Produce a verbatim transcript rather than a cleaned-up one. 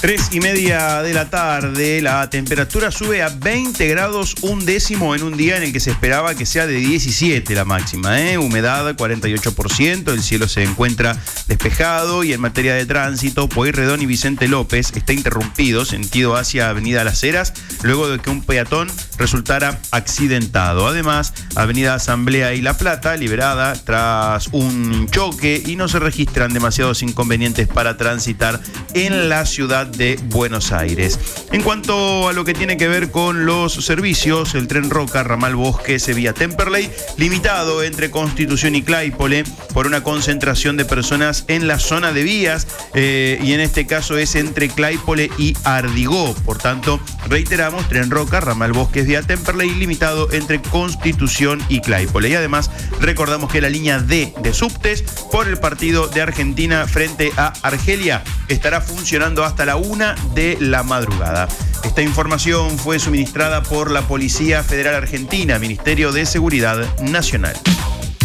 Tres y media de la tarde, la temperatura sube a veinte grados un décimo en un día en el que se esperaba que sea de diecisiete la máxima, ¿eh? Humedad cuarenta y ocho por ciento, el cielo se encuentra despejado y en materia de tránsito, Pueyrredón y Vicente López está interrumpido, sentido hacia Avenida Las Heras, luego de que un peatón resultara accidentado. Además, Avenida Asamblea y La Plata, liberada tras un choque y no se registran demasiados inconvenientes para transitar en la ciudad de Buenos Aires. En cuanto a lo que tiene que ver con los servicios, el tren Roca, ramal Bosques, vía Temperley, limitado entre Constitución y Claypole por una concentración de personas en la zona de vías, eh, y en este caso es entre Claypole y Ardigó. Por tanto, reiteramos, tren Roca, ramal Bosques, vía Temperley, limitado entre Constitución y Claypole. Y además, recordamos que la línea D de subtes por el partido de Argentina frente a Argelia estará funcionando hasta la una de la madrugada. Esta información fue suministrada por la Policía Federal Argentina, Ministerio de Seguridad Nacional.